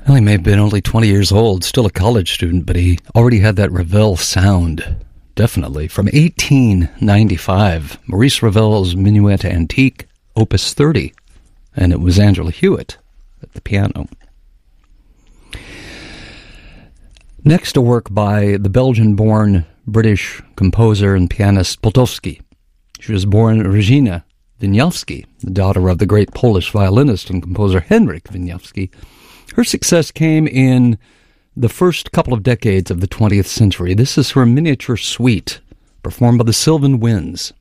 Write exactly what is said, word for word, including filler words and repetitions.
Well, he may have been only twenty years old, still a college student, but he already had that Ravel sound, definitely. From eighteen ninety-five, Maurice Ravel's Minuet Antique, Opus thirty, and it was Angela Hewitt at the piano. Next, a work by the Belgian-born British composer and pianist Potowski. She was born Regina Wieniawski, the daughter of the great Polish violinist and composer Henryk Wieniawski. Her success came in the first couple of decades of the twentieth century. This is her miniature suite, performed by the Sylvan Winds.